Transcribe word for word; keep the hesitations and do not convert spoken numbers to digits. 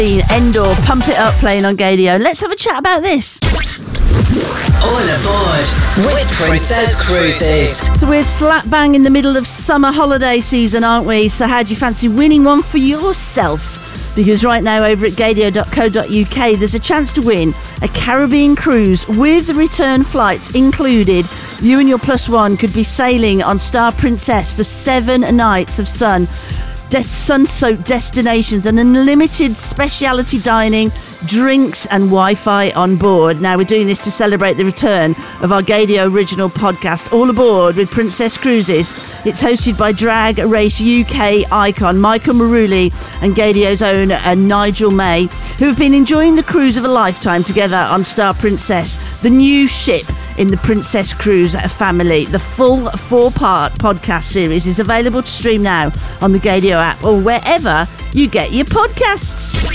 Endor, Pump It Up playing on Gadio. Let's have a chat about this. All aboard with Princess Cruises. So we're slap bang in the middle of summer holiday season, aren't we? So how do you fancy winning one for yourself? Because right now over at gadio dot co dot uk there's a chance to win a Caribbean cruise with return flights included. You and your plus one could be sailing on Star Princess for seven nights of sun. Des- sun-soaked destinations and unlimited specialty dining, drinks and Wi-Fi on board. Now we're doing this to celebrate the return of our Gadio original podcast, All Aboard with Princess Cruises. It's hosted by Drag Race U K icon Michael Maruli and Gadio's own uh, Nigel May, who have been enjoying the cruise of a lifetime together on Star Princess, the new ship in the Princess Cruise family. The full four-part podcast series is available to stream now on the Gadio app or wherever you get your podcasts.